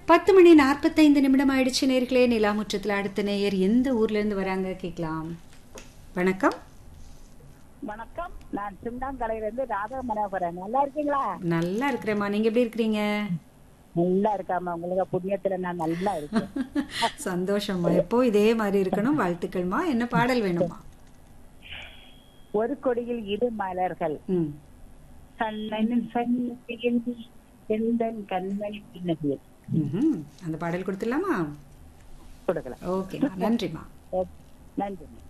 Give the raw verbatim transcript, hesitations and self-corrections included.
பத்து மணி நாற்பத்தைந்து நிமிடம் ஆயிடுச்சு நேர்களே. நிலாமுற்றத்தில் அடுத்த நேயர் எந்த ஊர்ல இருந்து வராங்க கேட்கலாம். வணக்கம். வணக்கம், நான் சிம்டாங்கலையில இருந்து ராதா மனோகரன். நல்லா இருக்கீங்களா? நல்லா இருக்கிறேம்மா, நீங்க எப்படி இருக்கிறீங்க? நல்லா இருக்காமா, உங்களுக்கு புண்ணியத்துல நான் நல்லா இருக்கேன். சந்தோஷம்மா, எப்போ இதே மாதிரி இருக்கணும். வாழ்த்துக்கள்மா. என்ன பாடல் வேணுமா? ஒரு கொடியில் இரு மலர்கள், ம் கண்ணனின் சன்னதியில் எந்தன் கண்மணி பின்னதியில். ம்ஹும். அந்த பாடல் கொடுத்துடலாமா? கொடுக்கலாம். ஓகேம்மா, நன்றிம்மா. நன்றி.